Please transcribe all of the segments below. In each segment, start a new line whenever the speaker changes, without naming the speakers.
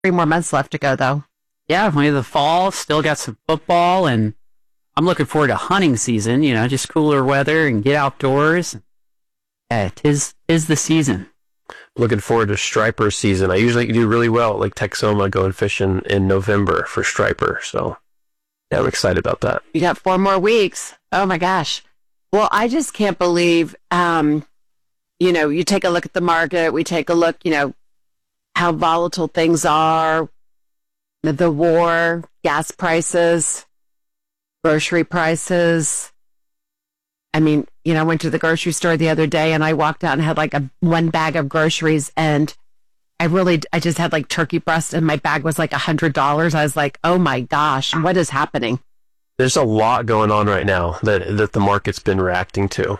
3 more months left to go, though.
Yeah, we have the fall, still got some football, and I'm looking forward to hunting season, just cooler weather and get outdoors. Yeah, tis the season.
Looking forward to striper season. I usually do really well at Lake Texoma going fishing in November for striper. So, yeah, I'm excited about that.
You got 4 more weeks. Oh, my gosh. Well, I just can't believe, you take a look at the market. We take a look, how volatile things are, the war, gas prices, grocery prices. I mean, I went to the grocery store the other day and I walked out and had like one bag of groceries, and I just had like turkey breast and my bag was like $100. I was like, oh my gosh, what is happening?
There's a lot going on right now that the market's been reacting to,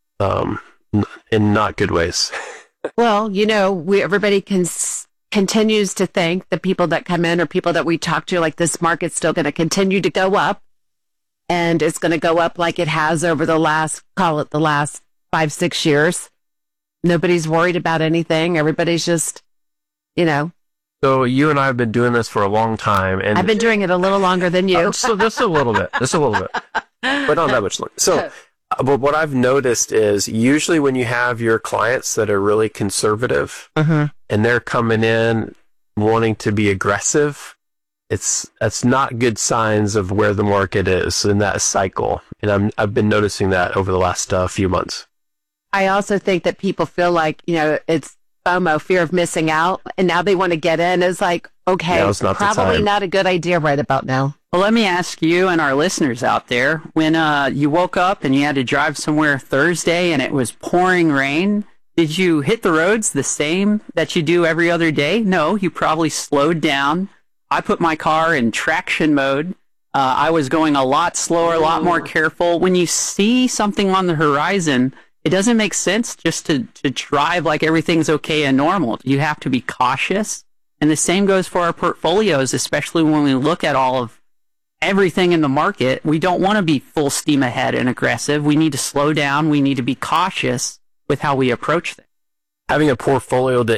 in not good ways.
Well, everybody continues to think the people that come in or people that we talk to, like this market's still going to continue to go up, and it's going to go up like it has over the last 5-6 years. Nobody's worried about anything. Everybody's just,
So you and I have been doing this for a long time, and
I've been doing it a little longer than you.
So just a little bit, but not that much longer. So, but what I've noticed is usually when you have your clients that are really conservative and they're coming in wanting to be aggressive, that's not good signs of where the market is in that cycle. And I've been noticing that over the last few months.
I also think that people feel like, it's FOMO, fear of missing out, and now they want to get in. It's like, okay, probably not a good idea right about now.
Well, let me ask you and our listeners out there, when you woke up and you had to drive somewhere Thursday and it was pouring rain, did you hit the roads the same that you do every other day? No, you probably slowed down. I put my car in traction mode. I was going a lot slower, a lot more careful. When you see something on the horizon, it doesn't make sense just to drive like everything's okay and normal. You have to be cautious. And the same goes for our portfolios, especially when we look at all of everything in the market. We don't want to be full steam ahead and aggressive. We need to slow down. We need to be cautious with how we approach things.
Having a portfolio that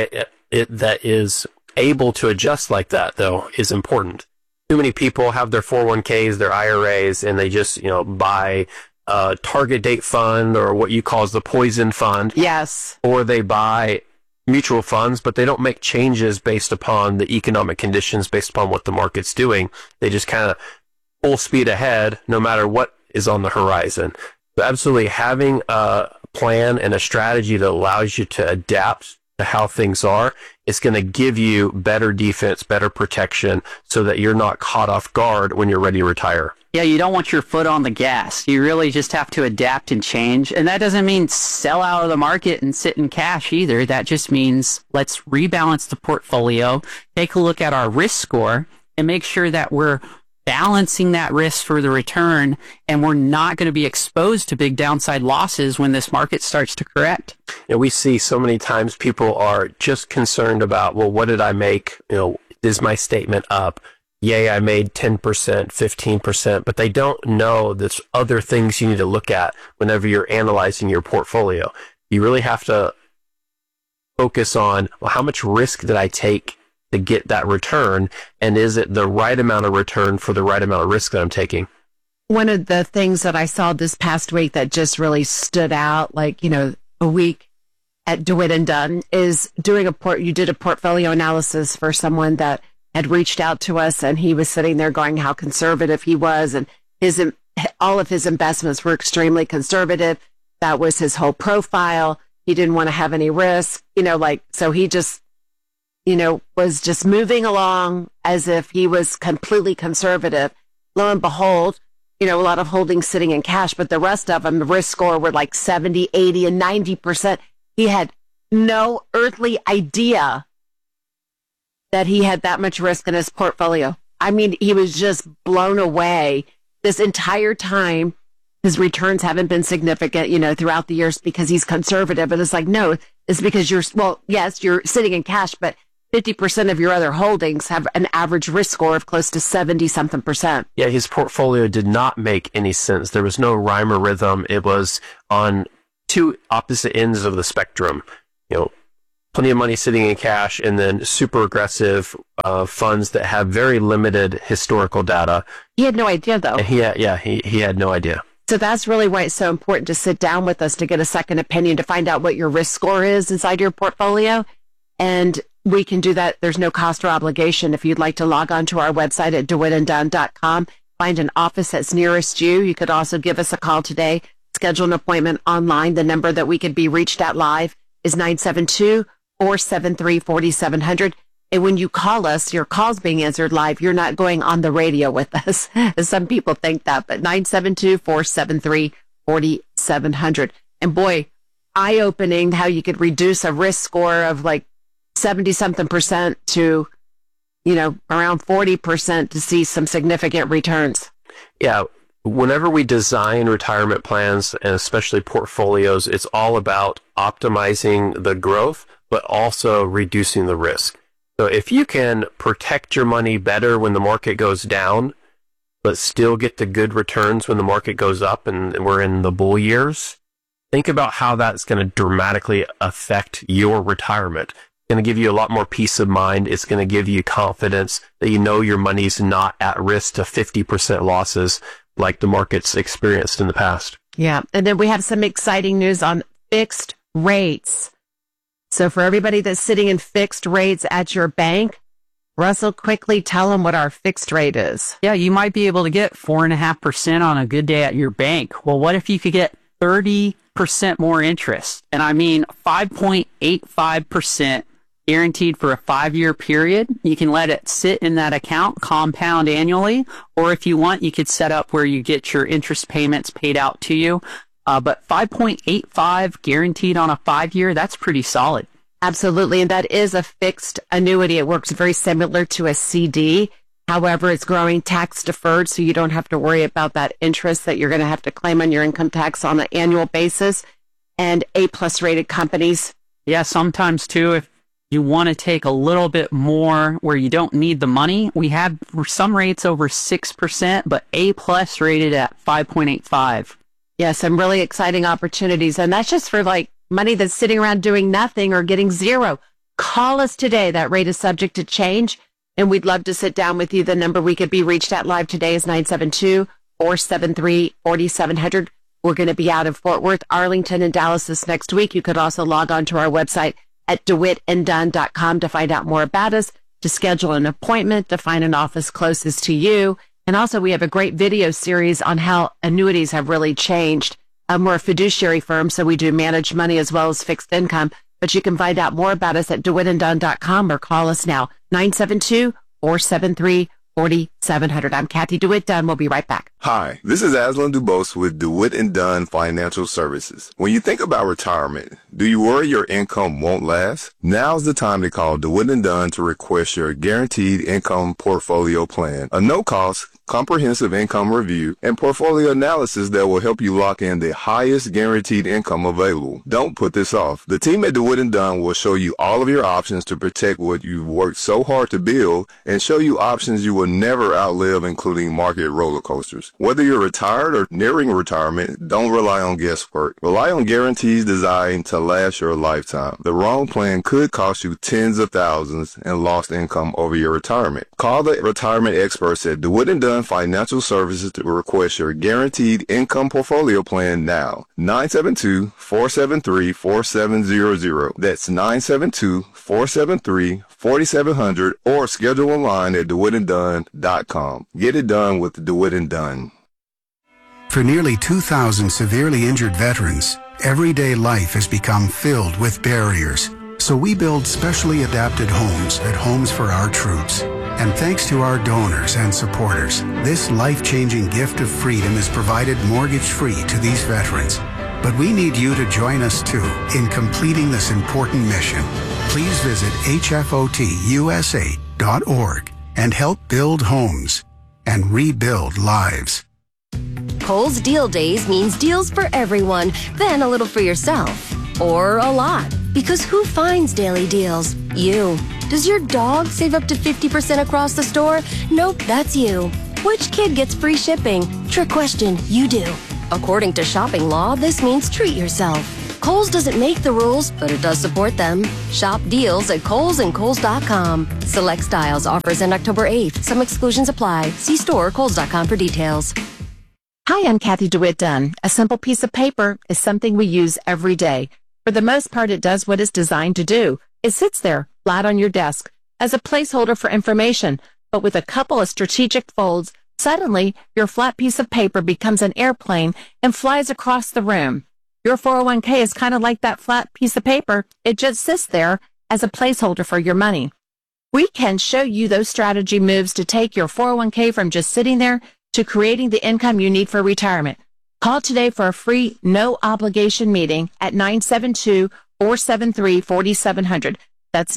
is able to adjust like that, though, is important. Too many people have their 401ks, their IRAs, and they just, buy a target date fund or what you call the poison fund.
Yes.
Or they buy mutual funds, but they don't make changes based upon the economic conditions, based upon what the market's doing. They just kind of full speed ahead, no matter what is on the horizon. So absolutely having a plan and a strategy that allows you to adapt to how things are, it's going to give you better defense, better protection, so that you're not caught off guard when you're ready to retire.
Yeah, you don't want your foot on the gas. You really just have to adapt and change. And that doesn't mean sell out of the market and sit in cash either. That just means let's rebalance the portfolio, take a look at our risk score, and make sure that we're balancing that risk for the return, and we're not going to be exposed to big downside losses when this market starts to correct.
We see so many times people are just concerned about, well, what did I make? Is my statement up? Yay, I made 10%, 15%, but they don't know there's other things you need to look at whenever you're analyzing your portfolio. You really have to focus on, well, how much risk did I take to get that return, and is it the right amount of return for the right amount of risk that I'm taking?
One of the things that I saw this past week that just really stood out, like, a week at DeWitt and Dunn, is you did a portfolio analysis for someone that had reached out to us, and he was sitting there going how conservative he was, and all of his investments were extremely conservative. That was his whole profile. He didn't want to have any risk, so he just, was just moving along as if he was completely conservative. Lo and behold, a lot of holdings sitting in cash, but the rest of them, the risk score were like 70, 80, and 90%. He had no earthly idea that he had that much risk in his portfolio. I mean, he was just blown away. This entire time, his returns haven't been significant, throughout the years because he's conservative. And it's like, no, it's because you're sitting in cash, but 50% of your other holdings have an average risk score of close to 70-something%.
Yeah, his portfolio did not make any sense. There was no rhyme or rhythm. It was on two opposite ends of the spectrum. plenty of money sitting in cash, and then super aggressive funds that have very limited historical data.
He had no idea, though.
And he had no idea.
So that's really why it's so important to sit down with us to get a second opinion, to find out what your risk score is inside your portfolio. And we can do that. There's no cost or obligation. If you'd like to log on to our website at DeWittandDunn.com, find an office that's nearest you. You could also give us a call today, schedule an appointment online. The number that we could be reached at live is 972-473-4700. And when you call us, your call's being answered live. You're not going on the radio with us. Some people think that, but 972-473-4700. And boy, eye-opening how you could reduce a risk score of like 70-something% to, around 40% to see some significant returns.
Yeah. Whenever we design retirement plans, and especially portfolios, it's all about optimizing the growth, but also reducing the risk. So if you can protect your money better when the market goes down, but still get the good returns when the market goes up and we're in the bull years, think about how that's going to dramatically affect your retirement. It's going to give you a lot more peace of mind. It's going to give you confidence that you know your money's not at risk to 50% losses like the market's experienced in the past.
Yeah. And then we have some exciting news on fixed rates. So for everybody that's sitting in fixed rates at your bank, Russell, quickly tell them what our fixed rate is.
Yeah, you might be able to get 4.5% on a good day at your bank. Well, what if you could get 30% more interest? And I mean 5.85% guaranteed for a 5-year period. You can let it sit in that account, compound annually, or if you want, you could set up where you get your interest payments paid out to you. But 5.85 guaranteed on a 5-year, that's pretty solid.
Absolutely. And that is a fixed annuity. It works very similar to a CD. However, it's growing tax deferred, so you don't have to worry about that interest that you're going to have to claim on your income tax on an annual basis. And A-plus rated companies.
Yeah, sometimes too, if you want to take a little bit more where you don't need the money, we have some rates over 6%, but A-plus rated at 5.85.
Yeah, some really exciting opportunities. And that's just for like money that's sitting around doing nothing or getting zero. Call us today. That rate is subject to change, and we'd love to sit down with you. The number we could be reached at live today is 972-473-4700. We're going to be out of Fort Worth, Arlington, and Dallas this next week. You could also log on to our website at DeWittandDunn.com to find out more about us, to schedule an appointment, to find an office closest to you. And also, we have a great video series on how annuities have really changed. We're a fiduciary firm, so we do managed money as well as fixed income. But you can find out more about us at DeWittandDunn.com or call us now, 972-473-4700. I'm Kathy DeWitt Dunn. We'll be right back.
Hi, this is Aslan Dubose with DeWitt and Dunn Financial Services. When you think about retirement, do you worry your income won't last? Now's the time to call DeWitt and Dunn to request your guaranteed income portfolio plan, a no-cost, comprehensive income review, and portfolio analysis that will help you lock in the highest guaranteed income available. Don't put this off. The team at DeWitt and Dunn will show you all of your options to protect what you've worked so hard to build and show you options you will never outlive, including market roller coasters. Whether you're retired or nearing retirement, don't rely on guesswork. Rely on guarantees designed to last your lifetime. The wrong plan could cost you tens of thousands and lost income over your retirement. Call the retirement experts at DeWitt and Dunn Financial Services to request your guaranteed income portfolio plan now. 972-473-4700. That's 972-473-4700, or schedule online at DeWittandDunn.com. Get it done with DeWitt and Dunn.
For nearly 2,000 severely injured veterans, everyday life has become filled with barriers. So we build specially adapted homes at Homes for Our Troops. And thanks to our donors and supporters, this life-changing gift of freedom is provided mortgage-free to these veterans. But we need you to join us too in completing this important mission. Please visit hfotusa.org and help build homes and rebuild lives.
Kohl's Deal Days means deals for everyone, then a little for yourself. Or a lot. Because who finds daily deals? You. Does your dog save up to 50% across the store? Nope, that's you. Which kid gets free shipping? Trick question, you do. According to shopping law, this means treat yourself. Kohl's doesn't make the rules, but it does support them. Shop deals at Kohl's and Kohl's.com. Select styles offers end October 8th. Some exclusions apply. See store or Kohl's.com for details.
Hi, I'm Kathy DeWitt Dunn. A simple piece of paper is something we use every day. For the most part, it does what it's designed to do. It sits there, flat on your desk, as a placeholder for information. But with a couple of strategic folds, suddenly your flat piece of paper becomes an airplane and flies across the room. Your 401k is kind of like that flat piece of paper. It just sits there as a placeholder for your money. We can show you those strategy moves to take your 401k from just sitting there to creating the income you need for retirement. Call today for a free, no-obligation meeting at 972-473-4700. That's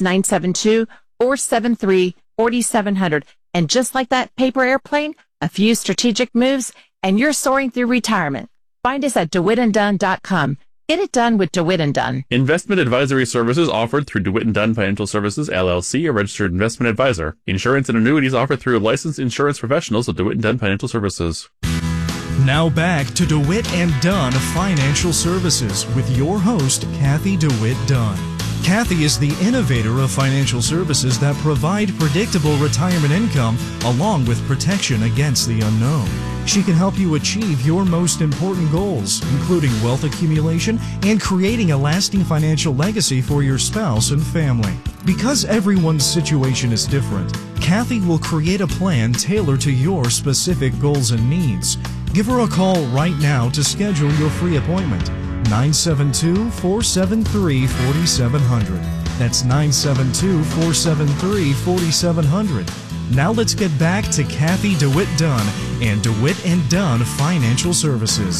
972-473-4700. And just like that paper airplane, a few strategic moves, and you're soaring through retirement. Find us at DeWittandDunn.com. Get it done with DeWitt & Dunn.
Investment advisory services offered through DeWitt & Dunn Financial Services, LLC, a registered investment advisor. Insurance and annuities offered through licensed insurance professionals of DeWitt & Dunn Financial Services.
Now back to DeWitt & Dunn Financial Services with your host, Kathy DeWitt Dunn. Kathy is the innovator of financial services that provide predictable retirement income along with protection against the unknown. She can help you achieve your most important goals, including wealth accumulation and creating a lasting financial legacy for your spouse and family. Because everyone's situation is different, Kathy will create a plan tailored to your specific goals and needs. Give her a call right now to schedule your free appointment. 972-473-4700. That's 972-473-4700. Now let's get back to Kathy DeWitt Dunn and DeWitt & Dunn Financial Services.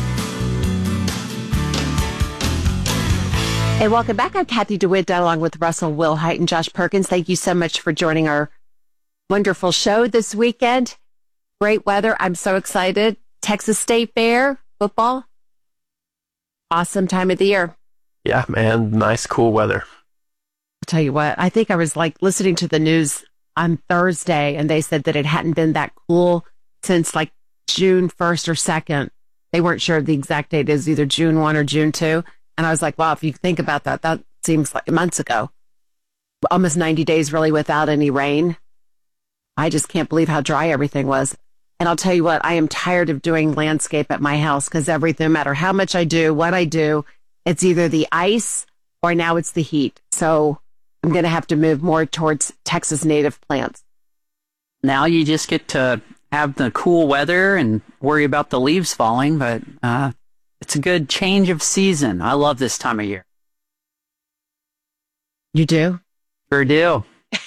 Hey, welcome back. I'm Kathy DeWitt Dunn along with Russell Wilhite and Josh Perkins. Thank you so much for joining our wonderful show this weekend. Great weather. I'm so excited. Texas State Fair, football. Awesome time of the year.
Yeah, man. Nice, cool weather.
I'll tell you what, I think I was like listening to the news on Thursday and they said that it hadn't been that cool since like June 1st or 2nd. They weren't sure the exact date is either June 1 or June 2. And I was like, wow, if you think about that, that seems like months ago. Almost 90 days really without any rain. I just can't believe how dry everything was. And I'll tell you what, I am tired of doing landscape at my house because everything, no matter how much I do, what I do, it's either the ice or now it's the heat. So I'm going to have to move more towards Texas native plants.
Now you just get to have the cool weather and worry about the leaves falling, but it's a good change of season. I love this time of year.
You do?
Sure do.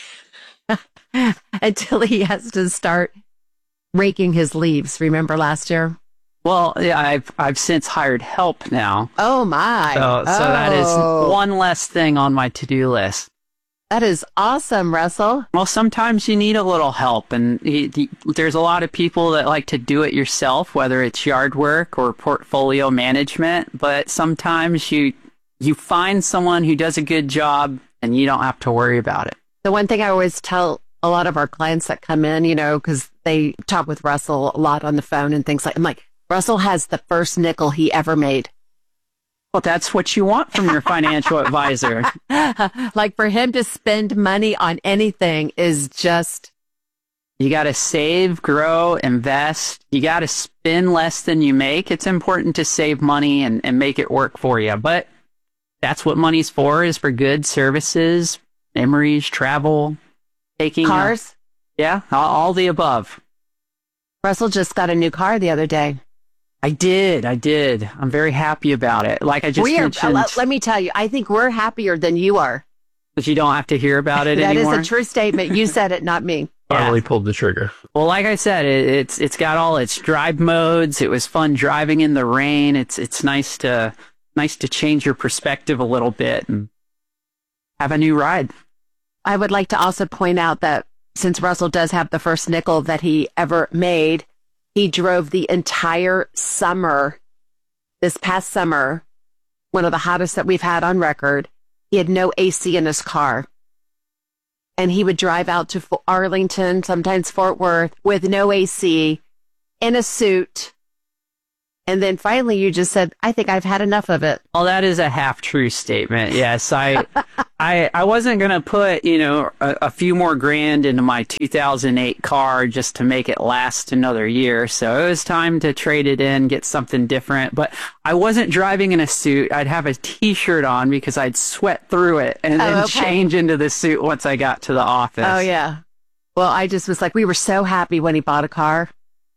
Until he has to start raking his leaves. Remember last year?
Well, yeah, I've since hired help now.
Oh my!
So that is one less thing on my to-do list.
That is awesome, Russell.
Well, sometimes you need a little help, and there's a lot of people that like to do it yourself, whether it's yard work or portfolio management. But sometimes you find someone who does a good job, and you don't have to worry about it.
The one thing I always tell a lot of our clients that come in, you know, because they talk with Russell a lot on the phone and things like, I'm like, Russell has the first nickel he ever made.
Well, that's what you want from your financial advisor.
Like for him to spend money on anything is just...
You got to save, grow, invest. You got to spend less than you make. It's important to save money and make it work for you. But that's what money's for, is for goods, services, memories, travel, taking...
Cars?
Yeah, all the above.
Russell just got a new car the other day.
I did. I'm very happy about it. Like I just mentioned.
Let me tell you, I think we're happier than you are.
But you don't have to hear about it anymore.
That is a true statement. You said it, not me.
Finally pulled the trigger.
Well, like I said, it's got all its drive modes. It was fun driving in the rain. It's nice to change your perspective a little bit and have a new ride.
I would like to also point out that since Russell does have the first nickel that he ever made, he drove the entire summer, this past summer, one of the hottest that we've had on record. He had no AC in his car. And he would drive out to Arlington, sometimes Fort Worth, with no AC, in a suit, And then finally you just said, I think I've had enough of it.
Well, that is a half-true statement. Yes, I wasn't going to put, a few more grand into my 2008 car just to make it last another year. So it was time to trade it in, get something different. But I wasn't driving in a suit. I'd have a T-shirt on because I'd sweat through it and then change into the suit once I got to the office.
Oh, yeah. Well, I just was like, we were so happy when he bought a car.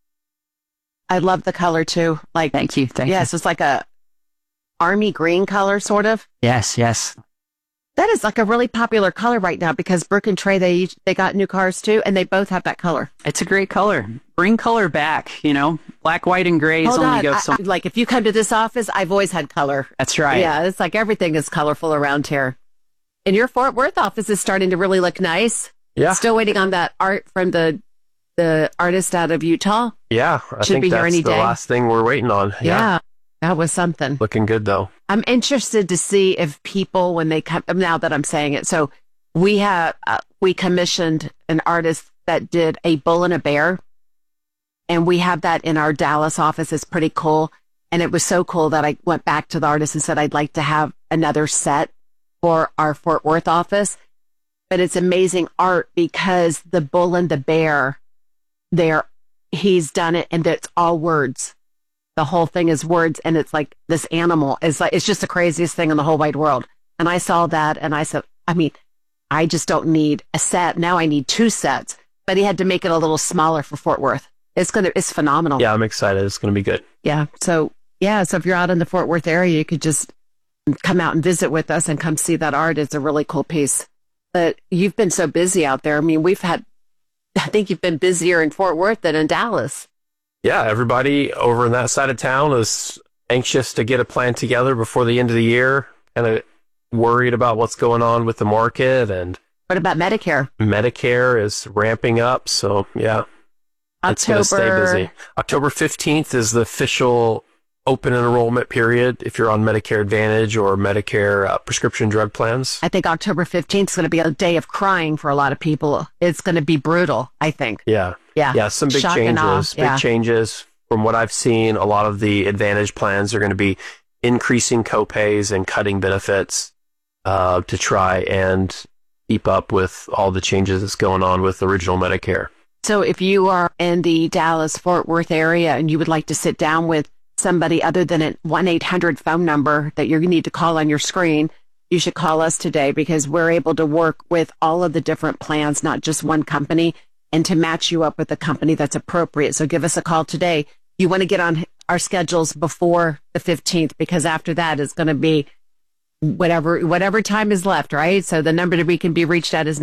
I love the color too. Like,
Thank you.
Yes, it's like a army green color, sort of.
Yes.
That is like a really popular color right now because Brooke and Trey, they got new cars too, and they both have that color.
It's a great color. Bring color back, Black, white, and gray is only go so.
Like if you come to this office, I've always had color.
That's right.
Yeah, it's like everything is colorful around here. And your Fort Worth office is starting to really look nice.
Yeah.
Still waiting on that art from the artist out of Utah.
Yeah, I think that's the last thing we're waiting on.
Yeah, that was something.
Looking good, though.
I'm interested to see if people, when they come, now that I'm saying it, so we commissioned an artist that did a bull and a bear, and we have that in our Dallas office. It's pretty cool, and it was so cool that I went back to the artist and said, I'd like to have another set for our Fort Worth office, but it's amazing art because the bull and the bear, he's done it, and it's all words. The whole thing is words, and it's like this animal is like, it's just the craziest thing in the whole wide world. And I saw that, and I said, I just don't need a set. Now I need 2 sets. But he had to make it a little smaller for Fort Worth. It's phenomenal.
Yeah, I'm excited. It's going to be good.
Yeah. So if you're out in the Fort Worth area, you could just come out and visit with us and come see that art. It's a really cool piece. But you've been so busy out there. I mean, I think you've been busier in Fort Worth than in Dallas.
Yeah, everybody over in that side of town is anxious to get a plan together before the end of the year, kind of worried about what's going on with the market. And
what about Medicare?
Medicare is ramping up, so yeah, it's going to stay busy. October 15th is the official open enrollment period if you're on Medicare Advantage or Medicare prescription drug plans.
I think October 15th is going to be a day of crying for a lot of people. It's going to be brutal, I think.
Yeah, some big changes. Big changes. From what I've seen, a lot of the Advantage plans are going to be increasing copays and cutting benefits to try and keep up with all the changes that's going on with original Medicare.
So if you are in the Dallas-Fort Worth area and you would like to sit down with somebody other than a 1-800 phone number that you need to call on your screen, you should call us today because we're able to work with all of the different plans, not just one company, and to match you up with a company that's appropriate. So give us a call today. You want to get on our schedules before the 15th because after that is going to be whatever time is left, right? So the number that we can be reached at is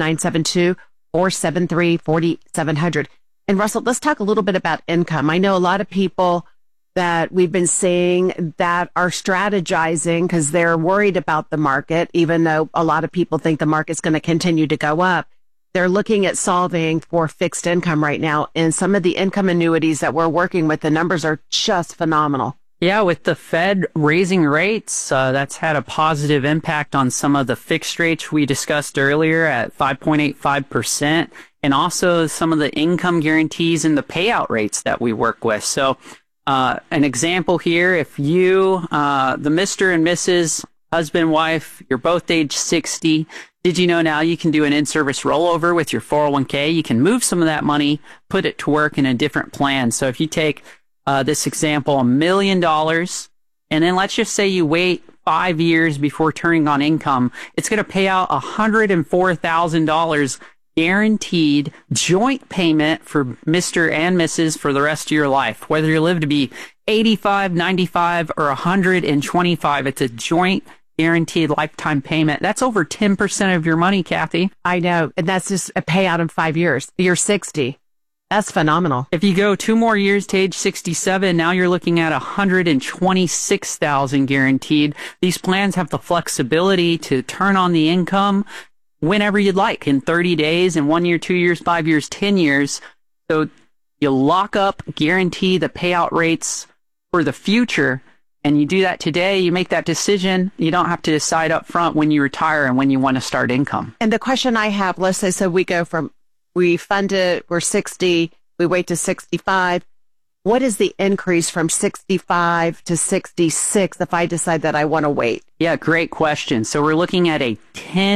972-473-4700. And Russell, let's talk a little bit about income. I know a lot of people that we've been seeing that are strategizing because they're worried about the market, even though a lot of people think the market's going to continue to go up. They're looking at solving for fixed income right now. And some of the income annuities that we're working with, the numbers are just phenomenal.
Yeah, with the Fed raising rates, that's had a positive impact on some of the fixed rates we discussed earlier at 5.85%, and also some of the income guarantees and the payout rates that we work with. So an example here, if you, the Mr. and Mrs., husband, wife, you're both age 60, did you know now you can do an in-service rollover with your 401k? You can move some of that money, put it to work in a different plan. So if you take this example, $1 million, and then let's just say you wait 5 years before turning on income, it's going to pay out $104,000 guaranteed joint payment for Mr. and Mrs. for the rest of your life. Whether you live to be 85, 95, or 125, it's a joint guaranteed lifetime payment. That's over 10% of your money, Kathy.
I know. And that's just a payout in 5 years. You're 60. That's phenomenal.
If you go 2 more years to age 67, now you're looking at $126,000 guaranteed. These plans have the flexibility to turn on the income whenever you'd like, in 30 days, in 1 year, 2 years, 5 years, 10 years. So you lock up, guarantee the payout rates for the future, and you do that today, you make that decision. You don't have to decide up front when you retire and when you want to start income.
And the question I have, let's say, so we fund it, we're 60, we wait to 65. what is the increase from 65 to 66 if I decide that I want to wait?
Yeah, great question. So we're looking at a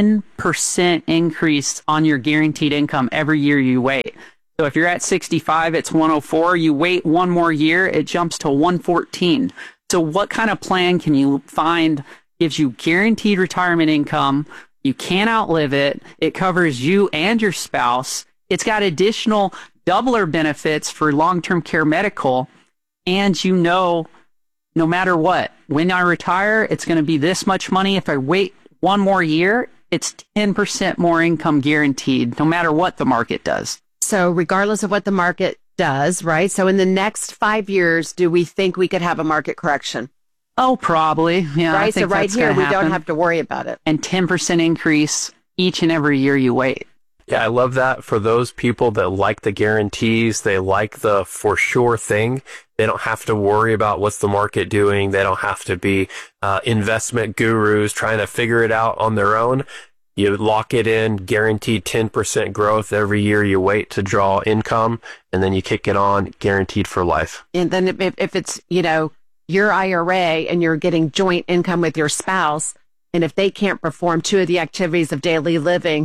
10% increase on your guaranteed income every year you wait. So if you're at 65, it's 104. You wait one more year, it jumps to 114. So what kind of plan can you find gives you guaranteed retirement income? You can't outlive it. It covers you and your spouse. It's got additional doubler benefits for long-term care medical. And no matter what, when I retire, it's going to be this much money. If I wait one more year, it's 10% more income guaranteed, no matter what the market does.
So regardless of what the market does, right? So in the next 5 years, do we think we could have a market correction?
Oh, probably. Yeah,
right.
I think
So right
that's
here,
gonna
we
happen.
don't have to worry about it.
And 10% increase each and every year you wait.
Yeah, I love that. For those people that like the guarantees, they like the for sure thing. They don't have to worry about what's the market doing. They don't have to be investment gurus trying to figure it out on their own. You lock it in, guaranteed 10% growth every year you wait to draw income, and then you kick it on, guaranteed for life.
And then if it's, your IRA and you're getting joint income with your spouse, and if they can't perform two of the activities of daily living,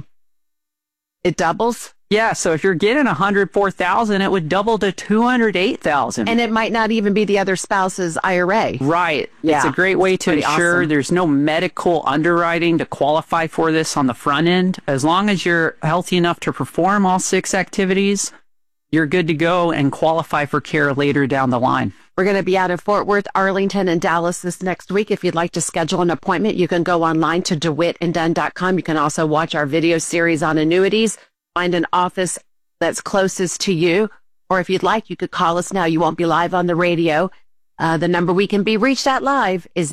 it doubles.
Yeah, so if you're getting $104,000, it would double to $208,000.
And it might not even be the other spouse's IRA.
Right.
Yeah.
It's a great way to ensure there's no medical underwriting to qualify for this on the front end. As long as you're healthy enough to perform all 6 activities, you're good to go and qualify for care later down the line.
We're going to be out of Fort Worth, Arlington, and Dallas this next week. If you'd like to schedule an appointment, you can go online to DeWittandDunn.com. You can also watch our video series on annuities. Find an office that's closest to you. Or if you'd like, you could call us now. You won't be live on the radio. The number we can be reached at live is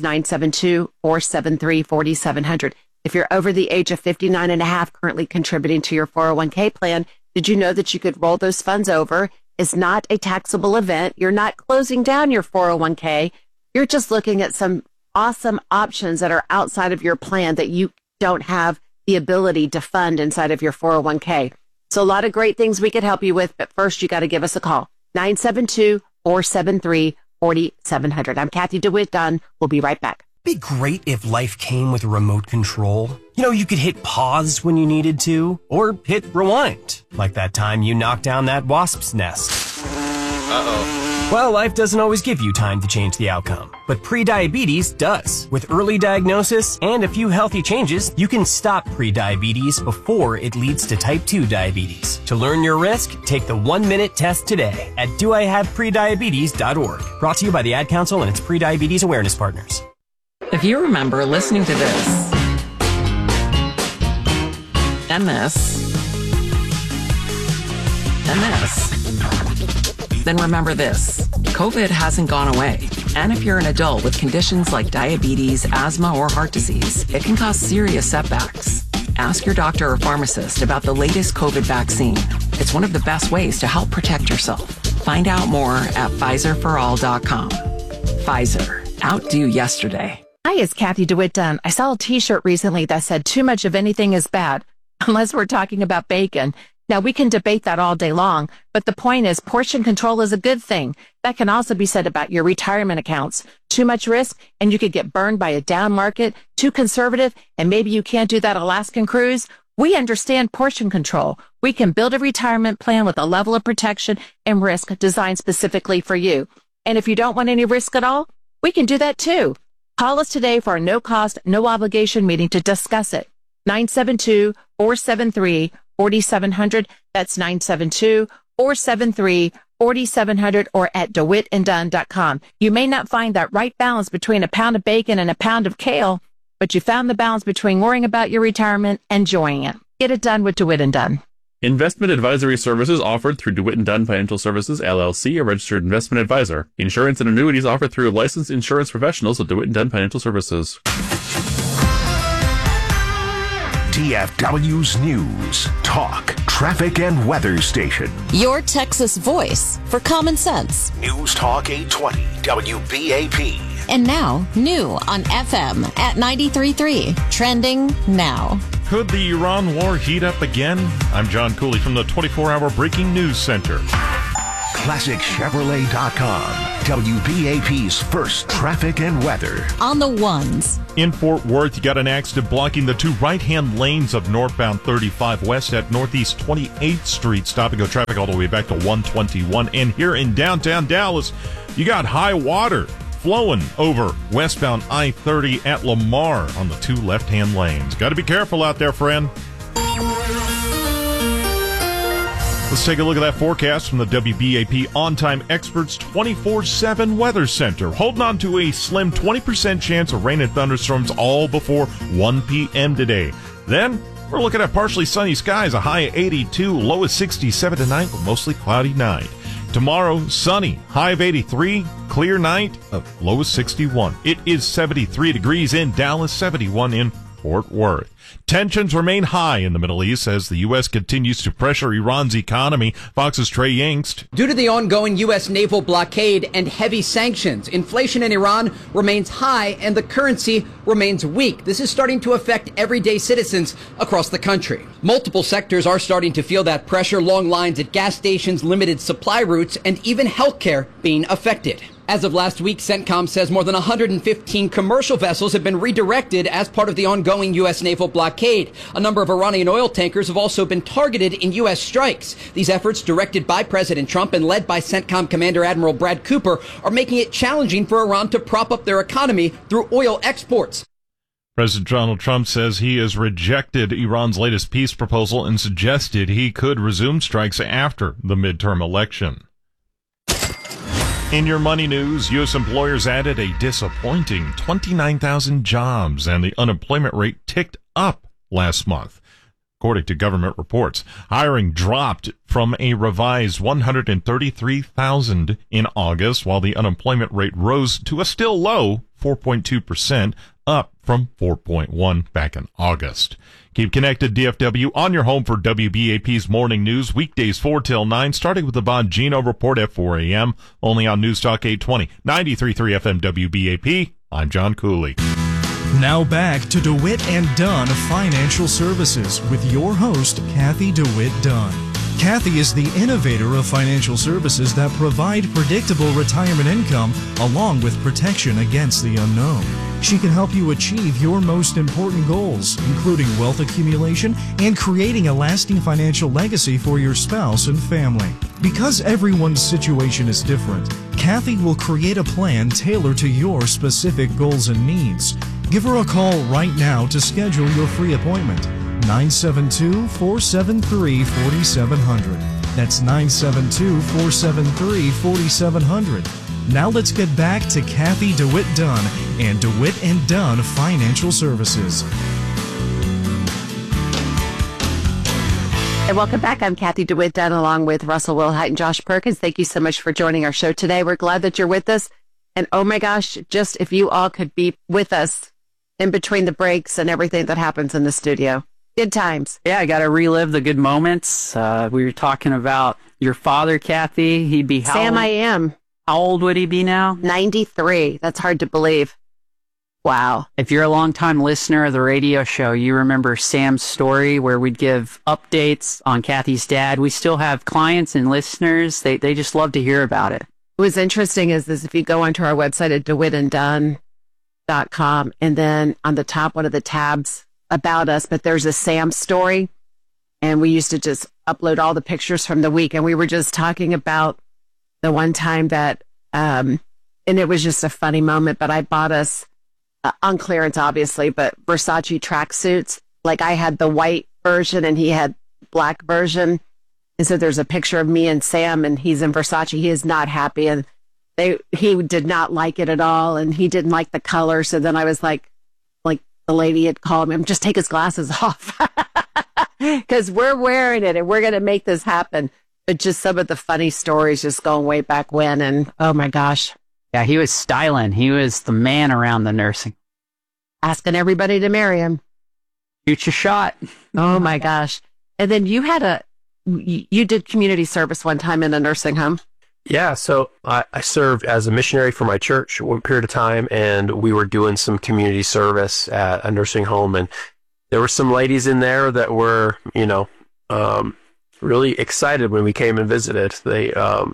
972-473-4700. If you're over the age of 59 and a half, currently contributing to your 401k plan, did you know that you could roll those funds over? It's not a taxable event. You're not closing down your 401k. You're just looking at some awesome options that are outside of your plan that you don't have the ability to fund inside of your 401k. So a lot of great things we could help you with, but first you got to give us a call. 972-473-4700. I'm Kathy DeWitt Dunn. We'll be right back.
It'd be great if life came with a remote control. You could hit pause when you needed to, or hit rewind, like that time you knocked down that wasp's nest. Uh-oh. Well, life doesn't always give you time to change the outcome, but prediabetes does. With early diagnosis and a few healthy changes, you can stop prediabetes before it leads to type 2 diabetes. To learn your risk, take the 1-minute test today at doihaveprediabetes.org. Brought to you by the Ad Council and its prediabetes awareness partners.
If you remember listening to this, and this, and this, then remember this. COVID hasn't gone away. And if you're an adult with conditions like diabetes, asthma, or heart disease, it can cause serious setbacks. Ask your doctor or pharmacist about the latest COVID vaccine. It's one of the best ways to help protect yourself. Find out more at PfizerForAll.com. Pfizer. Outdo yesterday.
Hi, it's Kathy DeWitt Dunn. I saw a t-shirt recently that said too much of anything is bad, unless we're talking about bacon. Now, we can debate that all day long, but the point is portion control is a good thing. That can also be said about your retirement accounts. Too much risk, and you could get burned by a down market. Too conservative, and maybe you can't do that Alaskan cruise. We understand portion control. We can build a retirement plan with a level of protection and risk designed specifically for you. And if you don't want any risk at all, we can do that too. Call us today for a no-cost, no-obligation meeting to discuss it. 972-473-4700. That's 972-473-4700 or at DeWittandDunn.com. You may not find that right balance between a pound of bacon and a pound of kale, but you found the balance between worrying about your retirement and enjoying it. Get it done with DeWitt and Dunn.
Investment advisory services offered through DeWitt and Dunn Financial Services, LLC, a registered investment advisor. Insurance and annuities offered through licensed insurance professionals at DeWitt and Dunn Financial Services.
DFW's News, Talk, Traffic, and Weather Station.
Your Texas voice for common sense.
News Talk 820, WBAP.
And now, new on FM at 93.3. Trending now.
Could the Iran war heat up again? I'm John Cooley from the 24-hour Breaking News Center.
ClassicChevrolet.com. WBAP's first traffic and weather.
On the ones.
In Fort Worth, you got an accident blocking the two right-hand lanes of northbound 35 west at Northeast 28th Street. Stop and go traffic all the way back to 121. And here in downtown Dallas, you got high water flowing over westbound I-30 at Lamar on the two left-hand lanes. Got to be careful out there, friend. Let's take a look at that forecast from the WBAP On-Time Experts 24/7 Weather Center. Holding on to a slim 20% chance of rain and thunderstorms all before 1 p.m. today. Then, we're looking at partially sunny skies, a high of 82, low of 67 tonight, with mostly cloudy night. Tomorrow, sunny, high of 83, clear night, a low of 61. It is 73 degrees in Dallas, 71 in Fort Worth. Tensions remain high in the Middle East as the U.S. continues to pressure Iran's economy. Fox's Trey Yingst.
Due to the ongoing U.S. naval blockade and heavy sanctions, inflation in Iran remains high and the currency remains weak. This is starting to affect everyday citizens across the country. Multiple sectors are starting to feel that pressure, long lines at gas stations, limited supply routes, and even healthcare being affected. As of last week, CENTCOM says more than 115 commercial vessels have been redirected as part of the ongoing U.S. naval blockade. A number of Iranian oil tankers have also been targeted in U.S. strikes. These efforts, directed by President Trump and led by CENTCOM Commander Admiral Brad Cooper, are making it challenging for Iran to prop up their economy through oil exports.
President Donald Trump says he has rejected Iran's latest peace proposal and suggested he could resume strikes after the midterm election. In your money news, U.S. employers added a disappointing 29,000 jobs, and the unemployment rate ticked up last month. According to government reports, hiring dropped from a revised 133,000 in August, while the unemployment rate rose to a still low 4.2%, up from 4.1 back in August. Keep connected, DFW, on your home for WBAP's morning news, weekdays 4 till 9, starting with the Bongino Report at 4 a.m., only on News Talk 820, 93.3 FM WBAP. I'm John Cooley.
Now back to DeWitt and Dunn Financial Services with your host, Kathy DeWitt Dunn. Kathy is the innovator of financial services that provide predictable retirement income along with protection against the unknown. She can help you achieve your most important goals, including wealth accumulation and creating a lasting financial legacy for your spouse and family. Because everyone's situation is different, Kathy will create a plan tailored to your specific goals and needs. Give her a call right now to schedule your free appointment. 972-473-4700. That's 972-473-4700. Now let's get back to Kathy DeWitt Dunn and DeWitt and Dunn Financial Services.
And welcome back. I'm Kathy DeWitt Dunn along with Russell Wilhite and Josh Perkins. Thank you so much for joining our show today. We're glad that you're with us. And oh my gosh, just if you all could be with us in between the breaks and everything that happens in the studio. Good times.
Yeah, I got to relive the good moments. We were talking about your father, Kathy. He'd be
Sam, I am.
How old would he be now?
93. That's hard to believe. Wow.
If you're a longtime listener of the radio show, you remember Sam's story where we'd give updates on Kathy's dad. We still have clients and listeners. They just love to hear about it.
What's interesting is this: if you go onto our website at DeWittandDunn.com, and then on the top, one of the tabs, about us, but there's a Sam story, and we used to just upload all the pictures from the week, and we were just talking about the one time that and it was just a funny moment, but I bought us on clearance obviously, but Versace tracksuits. Like, I had the white version and he had black version, and so there's a picture of me and Sam, and he's in Versace. He is not happy, and he did not like it at all, and he didn't like the color. So then I was like the lady had called him, just take his glasses off because we're wearing it and we're going to make this happen. But just some of the funny stories just going way back when. And oh my gosh.
Yeah, he was styling. He was the man around the nursing.
Asking everybody to marry him.
Shoot your shot.
Oh my gosh. And then you did community service one time in a nursing home.
Yeah, so I served as a missionary for my church one period of time, and we were doing some community service at a nursing home, and there were some ladies in there that were, really excited when we came and visited. They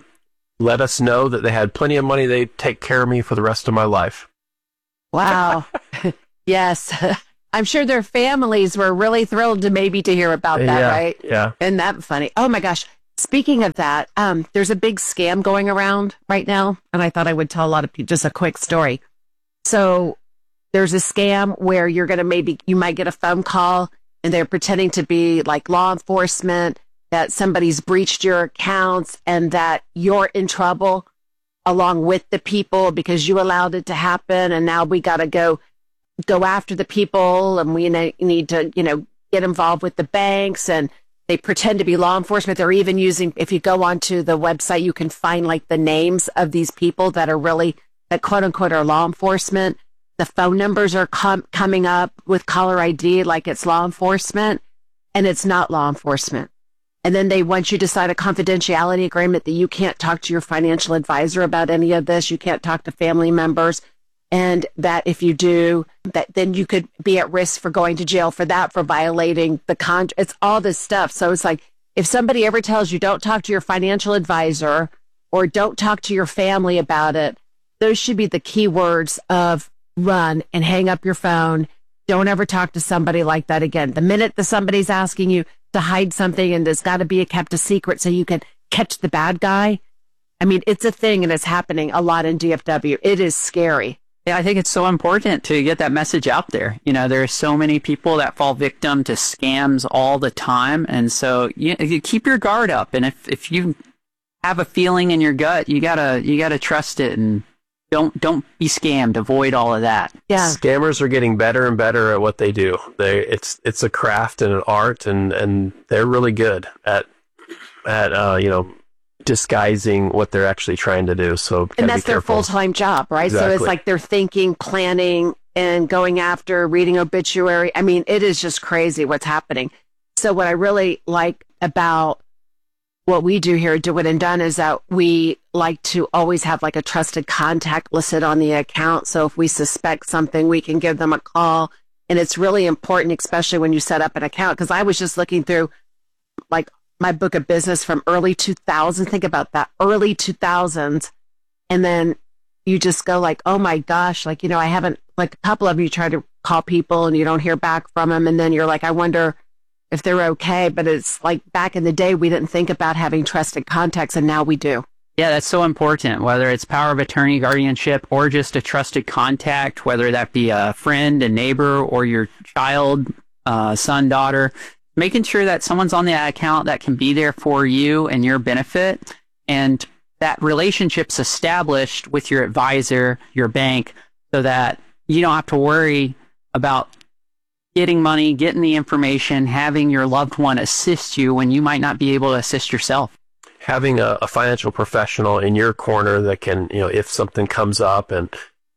let us know that they had plenty of money. They'd take care of me for the rest of my life.
Wow. Yes. I'm sure their families were really thrilled to hear about that, right?
Yeah.
Isn't that funny? Oh my gosh. Speaking of that, there's a big scam going around right now, and I thought I would tell a lot of people just a quick story. So there's a scam where you might get a phone call and they're pretending to be like law enforcement, that somebody's breached your accounts and that you're in trouble along with the people because you allowed it to happen. And now we got to go after the people, and we need to, get involved with the banks, and they pretend to be law enforcement. They're even using, if you go onto the website, you can find like the names of these people that quote unquote are law enforcement. The phone numbers are coming up with caller ID like it's law enforcement, and it's not law enforcement. And then they want you to sign a confidentiality agreement that you can't talk to your financial advisor about any of this. You can't talk to family members. And that if you do, that then you could be at risk for going to jail for that, for violating the contract. It's all this stuff. So it's like, if somebody ever tells you don't talk to your financial advisor or don't talk to your family about it, those should be the key words of run and hang up your phone. Don't ever talk to somebody like that again. The minute that somebody's asking you to hide something and there's got to be kept a secret so you can catch the bad guy. I mean, it's a thing and it's happening a lot in DFW. It is scary.
Yeah, I think it's so important to get that message out there. There are so many people that fall victim to scams all the time. And so you keep your guard up. And if you have a feeling in your gut, you gotta trust it and don't be scammed. Avoid all of that.
Yeah.
Scammers are getting better and better at what they do. It's a craft and an art, and they're really good at disguising what they're actually trying to do. So
and that's their full-time job, right?
Exactly.
So it's like they're thinking, planning, and going after, reading obituary. I mean, it is just crazy what's happening. So what I really like about what we do here at DeWitt and Dunn is that we like to always have like a trusted contact listed on the account. So if we suspect something, we can give them a call. And it's really important, especially when you set up an account. Because I was just looking through like my book of business from early 2000s. Think about that, early 2000s. And then you just go like, oh my gosh, like, I haven't, like a couple of you try to call people and you don't hear back from them. And then you're like, I wonder if they're okay. But it's like back in the day, we didn't think about having trusted contacts, and now we do.
Yeah, that's so important, whether it's power of attorney, guardianship, or just a trusted contact, whether that be a friend, a neighbor, or your child, son, daughter. Making sure that someone's on the account that can be there for you and your benefit, and that relationship's established with your advisor, your bank, so that you don't have to worry about getting money, getting the information, having your loved one assist you when you might not be able to assist yourself.
Having a financial professional in your corner that can, if something comes up and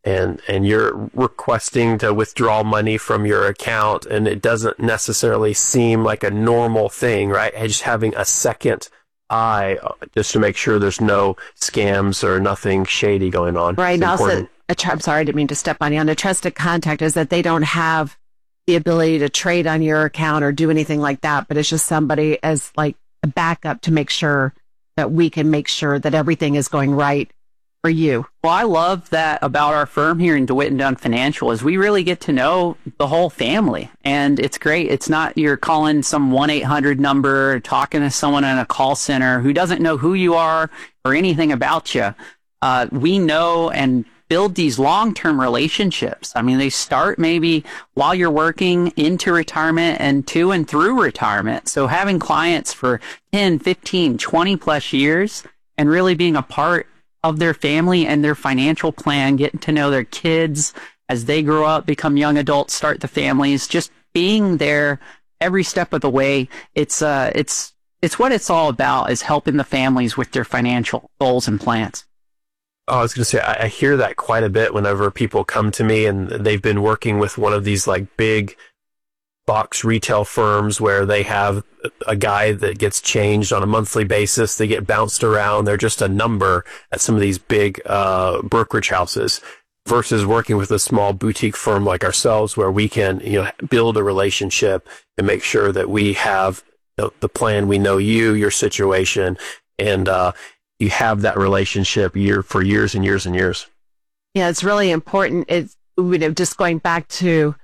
you're requesting to withdraw money from your account and it doesn't necessarily seem like a normal thing, right? And just having a second eye just to make sure there's no scams or nothing shady going on.
Right. And also, I'm sorry, I didn't mean to step on you. On a trusted contact is that they don't have the ability to trade on your account or do anything like that, but it's just somebody as like a backup to make sure that we can make sure that everything is going right for you.
Well, I love that about our firm here in DeWitt and Dunn Financial is we really get to know the whole family, and it's great. It's not you're calling some 1-800 number, talking to someone in a call center who doesn't know who you are or anything about you. We know and build these long-term relationships. I mean, they start maybe while you're working into retirement and to and through retirement. So having clients for 10, 15, 20 plus years and really being a part of their family and their financial plan, getting to know their kids as they grow up, become young adults, start the families, just being there every step of the way. It's what it's all about, is helping the families with their financial goals and plans.
Oh, I was going to say, I hear that quite a bit whenever people come to me and they've been working with one of these like big box retail firms where they have a guy that gets changed on a monthly basis. They get bounced around. They're just a number at some of these big brokerage houses versus working with a small boutique firm like ourselves where we can, build a relationship and make sure that we have the plan. We know you, your situation, and you have that relationship for years and years and years.
Yeah, it's really important. It's, just going back to,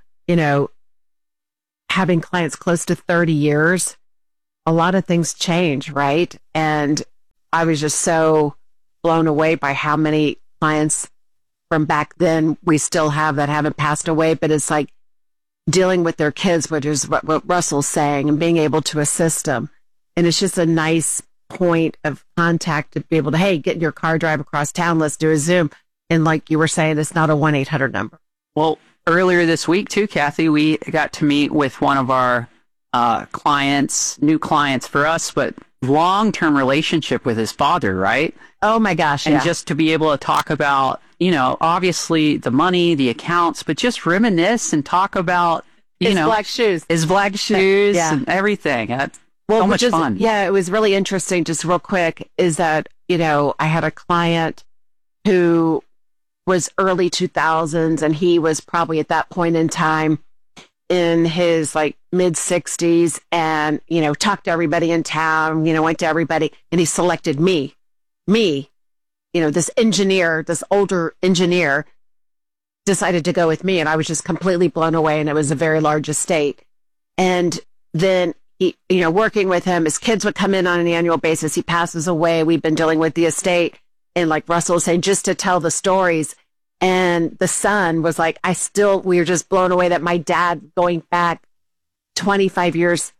having clients close to 30 years, a lot of things change, right? And I was just so blown away by how many clients from back then we still have that haven't passed away, but it's like dealing with their kids, which is what Russell's saying, and being able to assist them. And it's just a nice point of contact to be able to, hey, get in your car, drive across town, let's do a Zoom. And like you were saying, it's not a 1-800 number.
Well, earlier this week too, Kathy, we got to meet with one of our clients, new clients for us, but long-term relationship with his father, right?
Oh my gosh.
And just to be able to talk about, obviously the money, the accounts, but just reminisce and talk about,
his black shoes
and everything. That's so much fun.
Yeah, it was really interesting. Just real quick is that, I had a client who was early 2000s, and he was probably at that point in time in his like mid 60s, and, talked to everybody in town, went to everybody, and he selected me, this engineer, this older engineer decided to go with me, and I was just completely blown away, and it was a very large estate. And then he, working with him, his kids would come in on an annual basis. He passes away. We've been dealing with the estate. And like Russell was saying, just to tell the stories. And the son was like, we were just blown away that my dad, going back 25 years,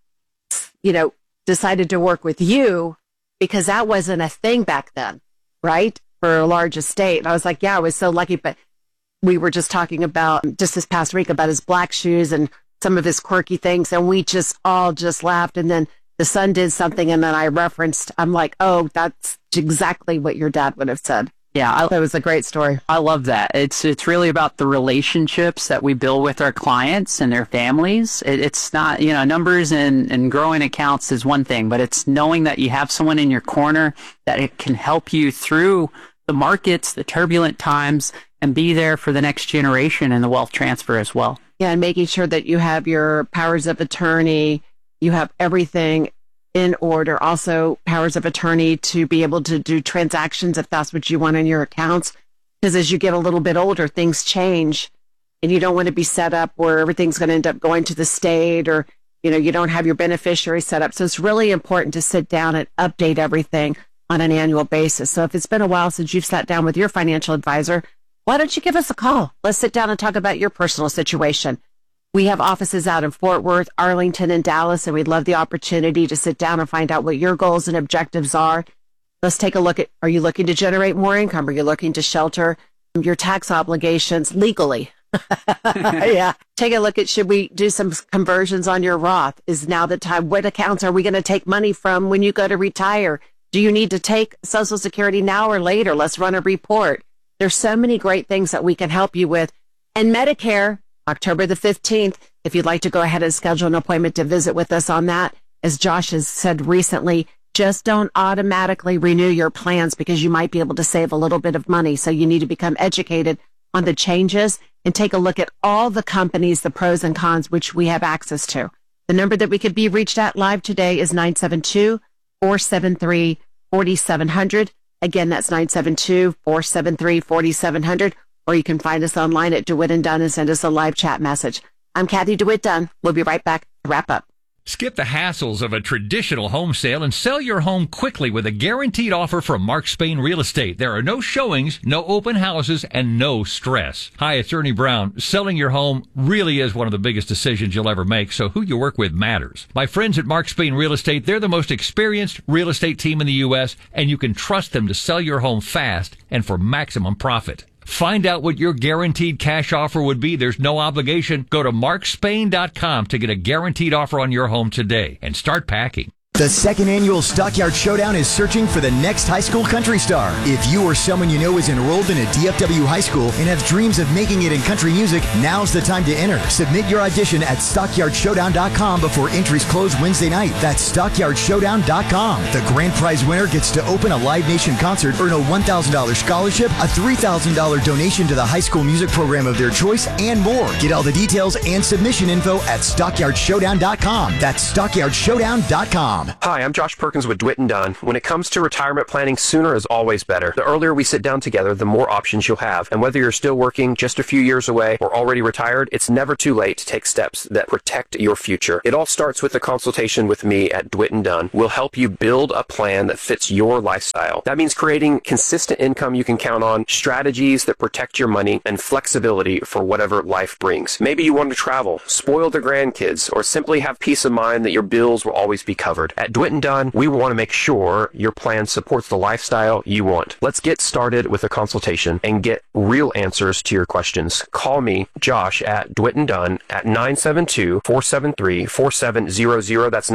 decided to work with you, because that wasn't a thing back then, right? For a large estate. And I was like, yeah, I was so lucky. But we were just talking about just this past week about his black shoes and some of his quirky things. And we just all just laughed. And then the son did something, and then I'm like, oh, that's exactly what your dad would have said.
Yeah,
that was a great story.
I love that. It's really about the relationships that we build with our clients and their families. It's not, numbers and growing accounts is one thing, but it's knowing that you have someone in your corner that it can help you through the markets, the turbulent times, and be there for the next generation and the wealth transfer as well.
Yeah, and making sure that you have your powers of attorney, you have everything in order. Also, powers of attorney to be able to do transactions if that's what you want in your accounts. Because as you get a little bit older, things change, and you don't want to be set up where everything's going to end up going to the state, or, you don't have your beneficiary set up. So it's really important to sit down and update everything on an annual basis. So if it's been a while since you've sat down with your financial advisor, why don't you give us a call? Let's sit down and talk about your personal situation. We have offices out in Fort Worth, Arlington, and Dallas, and we'd love the opportunity to sit down and find out what your goals and objectives are. Let's take a look at, are you looking to generate more income? Are you looking to shelter your tax obligations legally? Yeah. Take a look at, should we do some conversions on your Roth? Is now the time? What accounts are we going to take money from when you go to retire? Do you need to take Social Security now or later? Let's run a report. There's so many great things that we can help you with. And Medicare, October the 15th, if you'd like to go ahead and schedule an appointment to visit with us on that. As Josh has said recently, just don't automatically renew your plans, because you might be able to save a little bit of money. So you need to become educated on the changes and take a look at all the companies, the pros and cons, which we have access to. The number that we could be reached at live today is 972-473-4700. Again, that's 972-473-4700. Or you can find us online at DeWitt & Dunn and send us a live chat message. I'm Kathy DeWitt Dunn. We'll be right back to wrap up.
Skip the hassles of a traditional home sale and sell your home quickly with a guaranteed offer from Mark Spain Real Estate. There are no showings, no open houses, and no stress. Hi, it's Ernie Brown. Selling your home really is one of the biggest decisions you'll ever make, so who you work with matters. My friends at Mark Spain Real Estate, they're the most experienced real estate team in the U.S., and you can trust them to sell your home fast and for maximum profit. Find out what your guaranteed cash offer would be. There's no obligation. Go to markspain.com to get a guaranteed offer on your home today and start packing.
The second annual Stockyard Showdown is searching for the next high school country star. If you or someone you know is enrolled in a DFW high school and have dreams of making it in country music, now's the time to enter. Submit your audition at StockyardShowdown.com before entries close Wednesday night. That's StockyardShowdown.com. The grand prize winner gets to open a Live Nation concert, earn a $1,000 scholarship, a $3,000 donation to the high school music program of their choice, and more. Get all the details and submission info at StockyardShowdown.com. That's StockyardShowdown.com.
Done.
Hi, I'm Josh Perkins with DeWitt & Dunn. When it comes to retirement planning, sooner is always better. The earlier we sit down together, the more options you'll have. And whether you're still working, just a few years away, or already retired, it's never too late to take steps that protect your future. It all starts with a consultation with me at DeWitt & Dunn. We'll help you build a plan that fits your lifestyle. That means creating consistent income you can count on, strategies that protect your money, and flexibility for whatever life brings. Maybe you want to travel, spoil the grandkids, or simply have peace of mind that your bills will always be covered. At DeWitt & Dunn, we want to make sure your plan supports the lifestyle you want. Let's get started with a consultation and get real answers to your questions. Call me, Josh, at DeWitt & Dunn at 972-473-4700. That's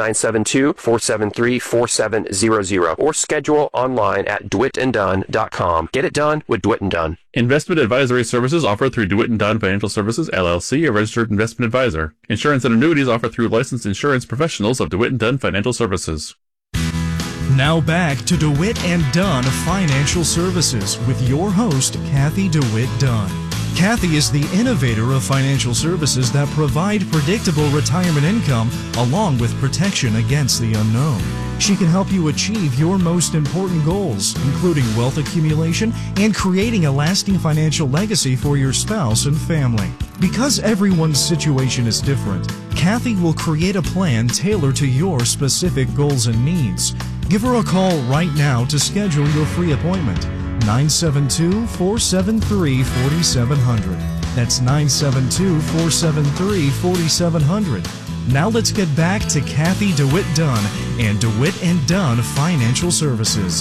972-473-4700. Or schedule online at DeWittandDunn.com. Get it done with DeWitt & Dunn.
Investment advisory services offered through DeWitt & Dunn Financial Services, LLC, a registered investment advisor. Insurance and annuities offered through licensed insurance professionals of DeWitt & Dunn Financial Services.
Now back to DeWitt & Dunn Financial Services with your host, Kathy DeWitt Dunn. Kathy is the innovator of financial services that provide predictable retirement income along with protection against the unknown. She can help you achieve your most important goals, including wealth accumulation and creating a lasting financial legacy for your spouse and family. Because everyone's situation is different, Kathy will create a plan tailored to your specific goals and needs. Give her a call right now to schedule your free appointment. 972-473-4700. That's 972-473-4700. Now let's get back to Kathy DeWitt Dunn and DeWitt & Dunn Financial Services.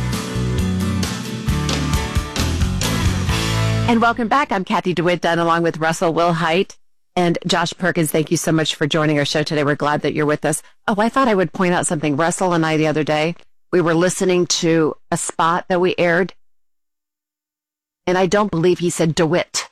And welcome back. I'm Kathy DeWitt Dunn along with Russell Wilhite and Josh Perkins. Thank you so much for joining our show today. We're glad that you're with us. Oh, I thought I would point out something. Russell and I the other day, we were listening to a spot that we aired, and I don't believe he said DeWitt.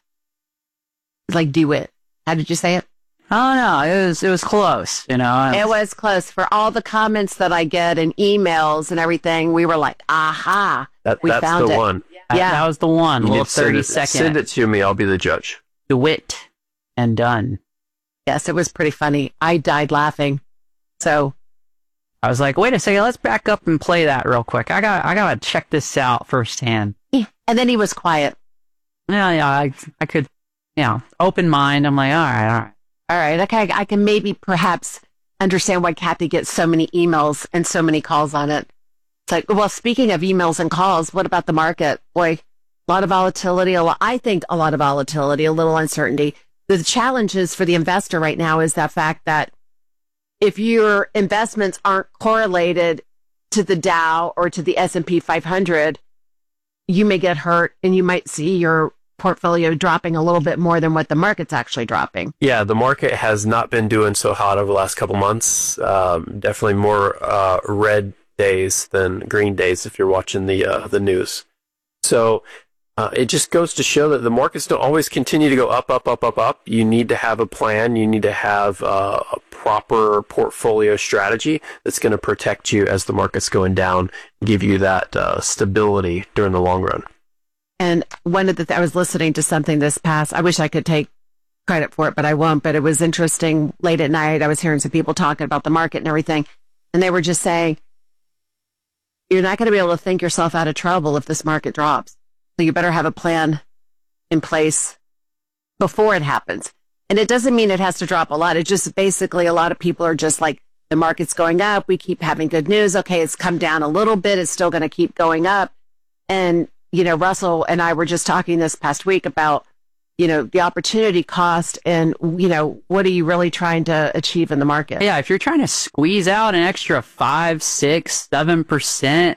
It's like DeWitt. How did you say it?
Oh no, it was close, you know.
It was close. For all the comments that I get and emails and everything, we were like, aha,
that's
found
the
it.
one.
Yeah.
That was the one.
You
Little
need to
30-second.
Send it to me. I'll be the judge.
DeWitt & Dunn.
Yes, it was pretty funny. I died laughing. So
I was like, wait a second, let's back up and play that real quick. I gotta check this out firsthand.
Yeah. And then he was quiet.
Yeah, I could, open mind. I'm like, all right.
All right, okay, I can maybe perhaps understand why Kathy gets so many emails and so many calls on it. It's like, well, speaking of emails and calls, what about the market? Boy, a lot of volatility, I think a lot of volatility, a little uncertainty. The challenges for the investor right now is that fact that if your investments aren't correlated to the Dow or to the S&P 500, you may get hurt and you might see your portfolio dropping a little bit more than what the market's actually dropping.
Yeah, the market has not been doing so hot over the last couple months. Definitely more red days than green days if you're watching the news. So it just goes to show that the markets don't always continue to go up, up, up, up, up. You need to have a plan. You need to have a proper portfolio strategy that's going to protect you as the market's going down, give you that stability during the long run.
And one of the I was listening to something this past, I wish I could take credit for it, but I won't. But it was interesting. Late at night, I was hearing some people talking about the market and everything. And they were just saying, you're not going to be able to think yourself out of trouble if this market drops. So you better have a plan in place before it happens. And it doesn't mean it has to drop a lot. It just basically a lot of people are just like, the market's going up. We keep having good news. Okay, it's come down a little bit. It's still going to keep going up. And Russell and I were just talking this past week about, the opportunity cost and, what are you really trying to achieve in the market?
Yeah, if you're trying to squeeze out an extra 5, 6, 7%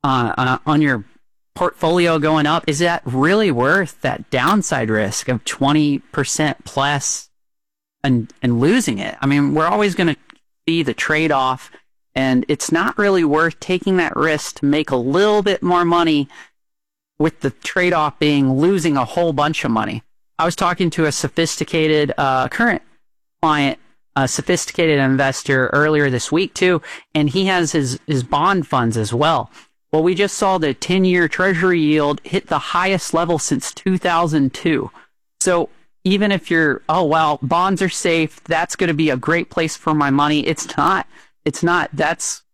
on your portfolio going up, is that really worth that downside risk of 20% plus and losing it? I mean, we're always going to see the trade-off, and it's not really worth taking that risk to make a little bit more money with the trade-off being losing a whole bunch of money. I was talking to a sophisticated current client, a sophisticated investor earlier this week too, and he has his bond funds as well. Well, we just saw the 10-year Treasury yield hit the highest level since 2002. So even if you're, bonds are safe, that's going to be a great place for my money. It's not. That's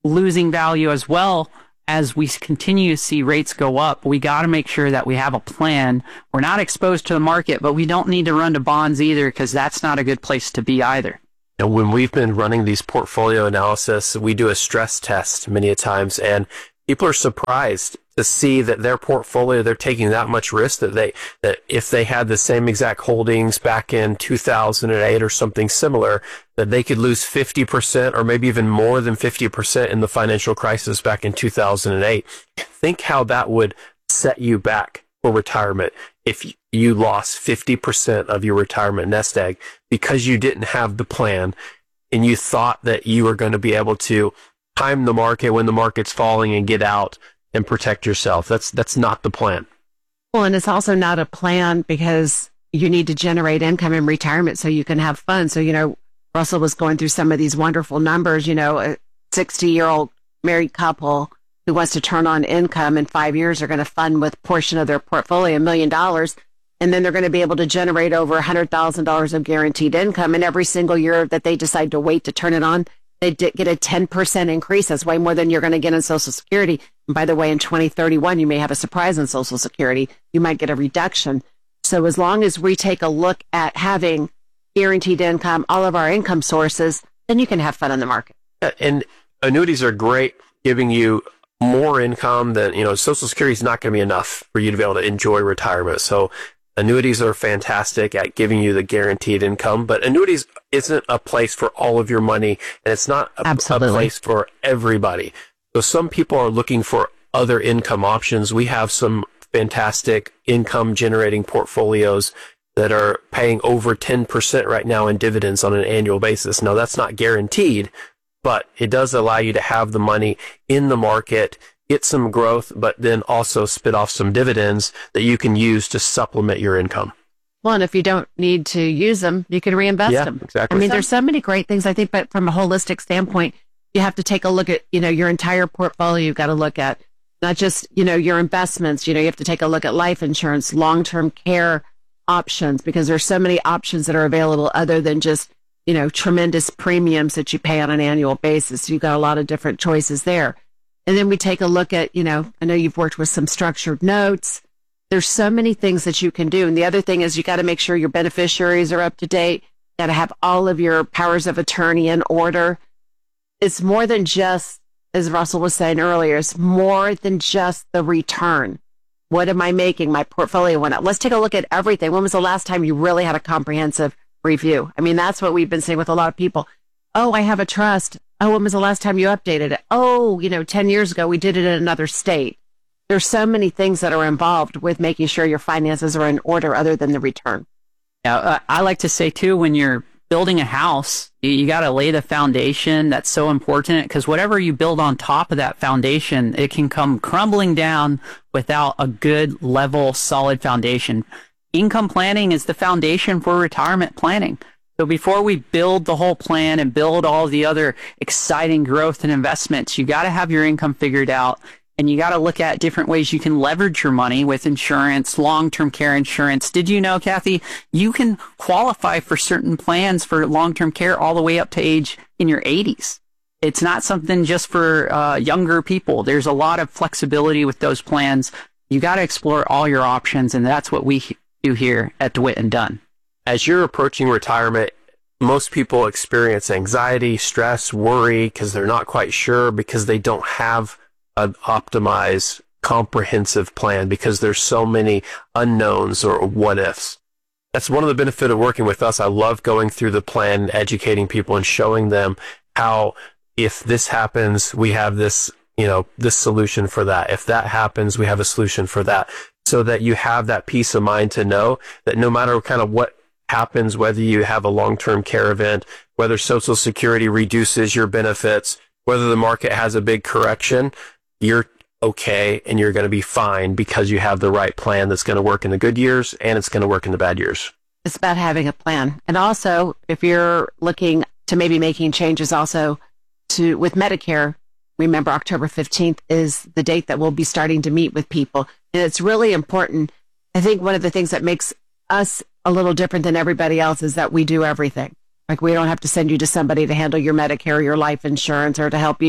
losing value as well as we continue to see rates go up. We got to make sure that we have a plan. We're not exposed to the market, but we don't need to run to bonds either, because that's not a good place to be either.
And when we've been running these portfolio analysis, we do a stress test many a times, and people are surprised to see that their portfolio, they're taking that much risk that if they had the same exact holdings back in 2008 or something similar, that they could lose 50% or maybe even more than 50% in the financial crisis back in 2008. Think how that would set you back for retirement if you lost 50% of your retirement nest egg because you didn't have the plan and you thought that you were going to be able to time the market when the market's falling and get out and protect yourself. That's not the plan.
Well, and it's also not a plan because you need to generate income in retirement so you can have fun. So, Russell was going through some of these wonderful numbers, a 60-year-old married couple who wants to turn on income in 5 years are going to fund with a portion of their portfolio $1 million. And then they're going to be able to generate over $100,000 of guaranteed income. And every single year that they decide to wait to turn it on, they get a 10% increase. That's way more than you're going to get in Social Security. And by the way, in 2031, you may have a surprise in Social Security. You might get a reduction. So as long as we take a look at having guaranteed income, all of our income sources, then you can have fun in the market.
And annuities are great, giving you more income than, Social Security is not going to be enough for you to be able to enjoy retirement. So annuities are fantastic at giving you the guaranteed income, but annuities isn't a place for all of your money, and it's not a place for everybody. So some people are looking for other income options. We have some fantastic income generating portfolios that are paying over 10% right now in dividends on an annual basis. Now, that's not guaranteed, but it does allow you to have the money in the market, get some growth, but then also spit off some dividends that you can use to supplement your income.
Well, and if you don't need to use them, you can reinvest them.
Exactly.
I mean, there's so many great things, I think, but from a holistic standpoint, you have to take a look at, your entire portfolio. You've got to look at not just, your investments. You have to take a look at life insurance, long-term care options, because there's so many options that are available other than just, tremendous premiums that you pay on an annual basis. You've got a lot of different choices there. And then we take a look at, I know you've worked with some structured notes. There's so many things that you can do. And the other thing is you got to make sure your beneficiaries are up to date. You got to have all of your powers of attorney in order. It's more than just, as Russell was saying earlier, it's more than just the return. What am I making? My portfolio went up. Let's take a look at everything. When was the last time you really had a comprehensive review? I mean, that's what we've been saying with a lot of people. Oh, I have a trust. Oh, when was the last time you updated it? Oh, 10 years ago, we did it in another state. There's so many things that are involved with making sure your finances are in order other than the return.
Yeah, I like to say, too, when you're building a house, you got to lay the foundation. That's so important, because whatever you build on top of that foundation, it can come crumbling down without a good, level, solid foundation. Income planning is the foundation for retirement planning. So before we build the whole plan and build all the other exciting growth and investments, you got to have your income figured out, and you got to look at different ways you can leverage your money with insurance, long-term care insurance. Did you know, Kathy, you can qualify for certain plans for long-term care all the way up to age in your 80s. It's not something just for younger people. There's a lot of flexibility with those plans. You got to explore all your options, and that's what we do here at DeWitt and Dunn.
As you're approaching retirement, most people experience anxiety, stress, worry, because they're not quite sure, because they don't have an optimized, comprehensive plan, because there's so many unknowns or what ifs. That's one of the benefits of working with us. I love going through the plan, educating people, and showing them how, if this happens, we have this, this solution for that. If that happens, we have a solution for that. So that you have that peace of mind to know that no matter kind of what happens, whether you have a long-term care event, whether Social Security reduces your benefits, whether the market has a big correction, you're okay and you're going to be fine, because you have the right plan that's going to work in the good years and it's going to work in the bad years.
It's about having a plan. And also, if you're looking to maybe making changes also with Medicare, remember October 15th is the date that we'll be starting to meet with people. And it's really important. I think one of the things that makes us a little different than everybody else is that we do everything. Like, we don't have to send you to somebody to handle your Medicare or your life insurance or to help you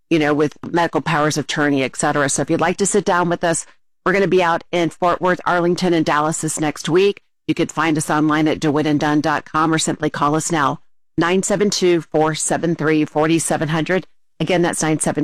with medical powers of attorney, et cetera. So if you'd like to sit down with us, we're going to be out in Fort Worth, Arlington, and Dallas this next week. You could find us online at DeWittandDunn.com or simply call us now, 972-473-4700. Again, that's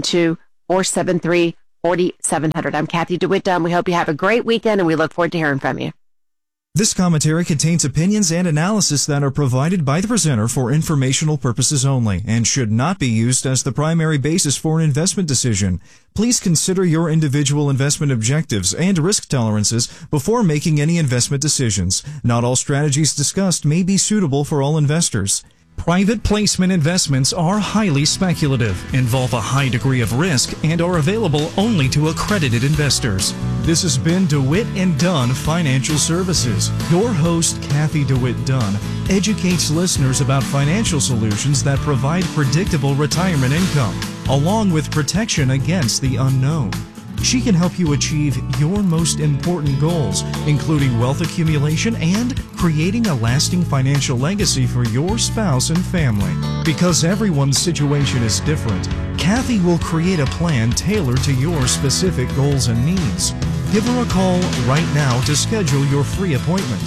972-473-4700. I'm Kathy DeWitt Dunn. We hope you have a great weekend, and we look forward to hearing from you.
This commentary contains opinions and analysis that are provided by the presenter for informational purposes only and should not be used as the primary basis for an investment decision. Please consider your individual investment objectives and risk tolerances before making any investment decisions. Not all strategies discussed may be suitable for all investors. Private placement investments are highly speculative, involve a high degree of risk, and are available only to accredited investors. This has been DeWitt & Dunn Financial Services. Your host, Kathy DeWitt Dunn, educates listeners about financial solutions that provide predictable retirement income, along with protection against the unknown. She can help you achieve your most important goals, including wealth accumulation and creating a lasting financial legacy for your spouse and family. Because everyone's situation is different, Kathy will create a plan tailored to your specific goals and needs. Give her a call right now to schedule your free appointment.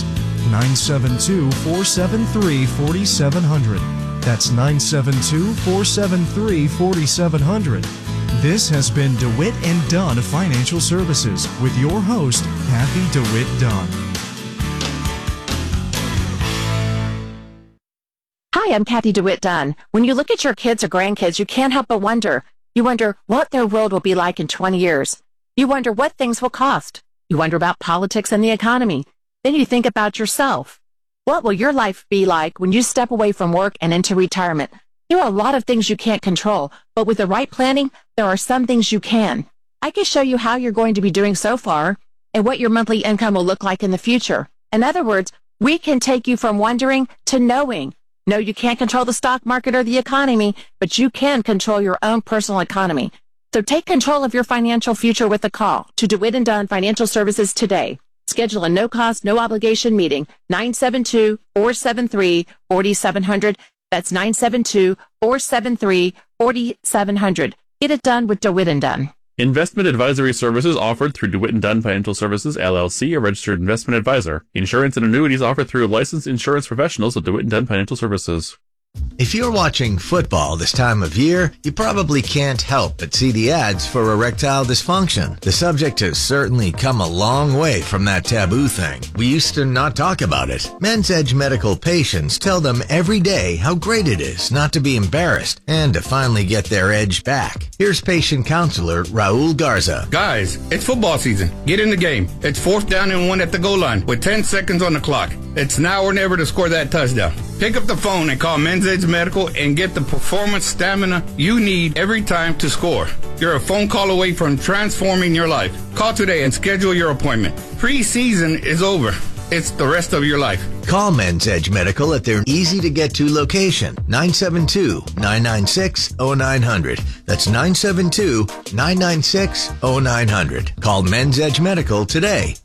972-473-4700. That's 972-473-4700. This has been DeWitt & Dunn Financial Services with your host, Kathy DeWitt Dunn.
Hi, I'm Kathy DeWitt Dunn. When you look at your kids or grandkids, you can't help but wonder. You wonder what their world will be like in 20 years. You wonder what things will cost. You wonder about politics and the economy. Then you think about yourself. What will your life be like when you step away from work and into retirement? There are a lot of things you can't control, but with the right planning, there are some things you can. I can show you how you're going to be doing so far and what your monthly income will look like in the future. In other words, we can take you from wondering to knowing. No, you can't control the stock market or the economy, but you can control your own personal economy. So take control of your financial future with a call to DeWitt & Dunn Financial Services today. Schedule a no-cost, no-obligation meeting, 972-473-4700. That's 972-473-4700. Get it done with DeWitt & Dunn.
Investment advisory services offered through DeWitt & Dunn Financial Services, LLC, a registered investment advisor. Insurance and annuities offered through licensed insurance professionals of DeWitt & Dunn Financial Services.
If you're watching football this time of year, you probably can't help but see the ads for erectile dysfunction. The subject has certainly come a long way from that taboo thing. We used to not talk about it. Men's Edge medical patients tell them every day how great it is not to be embarrassed and to finally get their edge back. Here's patient counselor Raul Garza.
Guys, it's football season. Get in the game. It's 4th down and 1 at the goal line with 10 seconds on the clock. It's now or never to score that touchdown. Pick up the phone and call Men's Edge Medical and get the performance stamina you need every time to score. You're a phone call away from transforming your life. Call today and schedule your appointment. Pre-season is over. It's the rest of your life.
Call Men's Edge Medical at their easy-to-get-to location, 972-996-0900. That's 972-996-0900. Call Men's Edge Medical today,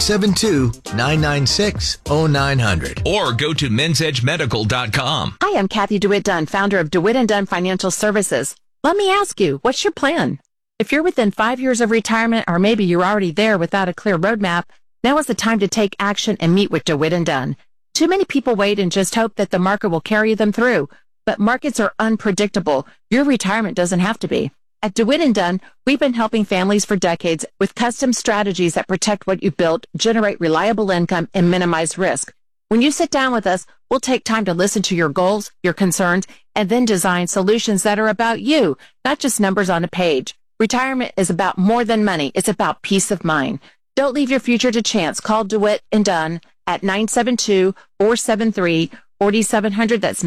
972-996-0900.
Or go to mensedgemedical.com.
Hi, I'm Kathy DeWitt Dunn, founder of DeWitt & Dunn Financial Services. Let me ask you, what's your plan? If you're within 5 years of retirement, or maybe you're already there without a clear roadmap, now is the time to take action and meet with DeWitt & Dunn. Too many people wait and just hope that the market will carry them through. But markets are unpredictable. Your retirement doesn't have to be. At DeWitt & Dunn, we've been helping families for decades with custom strategies that protect what you built, generate reliable income, and minimize risk. When you sit down with us, we'll take time to listen to your goals, your concerns, and then design solutions that are about you, not just numbers on a page. Retirement is about more than money. It's about peace of mind. Don't leave your future to chance. Call DeWitt & Dunn at 972-473-4700. That's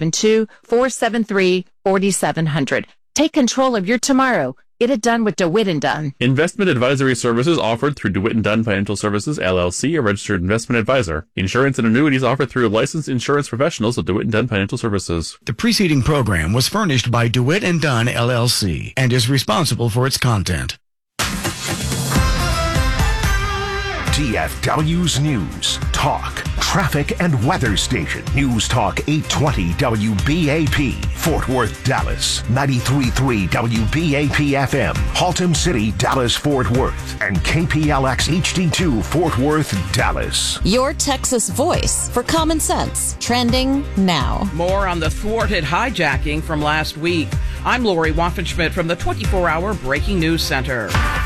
972-473-4700. Take control of your tomorrow. Get it done with DeWitt & Dunn.
Investment advisory services offered through DeWitt & Dunn Financial Services, LLC, a registered investment advisor. Insurance and annuities offered through licensed insurance professionals of DeWitt & Dunn Financial Services.
The preceding program was furnished by DeWitt & Dunn, LLC, and is responsible for its content.
DFW's News, Talk, traffic and weather station. News Talk 820 WBAP, Fort Worth, Dallas. 93.3 WBAP FM, Haltom City, Dallas, Fort Worth. And KPLX HD2, Fort Worth, Dallas.
Your Texas voice for common sense. Trending now.
More on the thwarted hijacking from last week. I'm Lori Waffenschmidt from the 24-hour Breaking News Center.